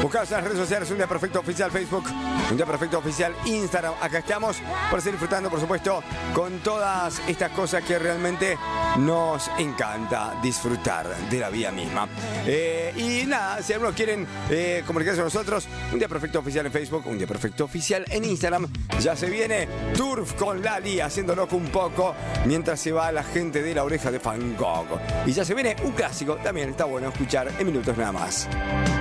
Buscados en las redes sociales, Un Día Perfecto Oficial Facebook, Un Día Perfecto Oficial Instagram. Acá estamos para seguir disfrutando, por supuesto, con todas estas cosas que realmente nos encanta disfrutar de la vida misma. Y nada, si algunos quieren comunicarse con nosotros, Un Día Perfecto Oficial en Facebook, Un Día Perfecto Oficial en Instagram. Ya se viene Turf con Lali, haciendo loco un poco mientras se va la gente de La Oreja de Van Gogh. Y ya se viene un clásico, también está bueno escuchar en minutos nada más.